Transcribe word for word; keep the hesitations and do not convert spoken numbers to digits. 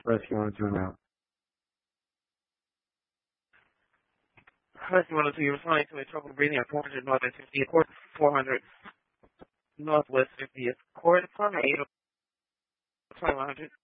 Rescue one oh two now. Rescue one oh two, you're responding to a trouble breathing at four hundred Northwest fiftieth Court, four hundred Northwest fiftieth Court, Apartment eight oh twenty-one hundred.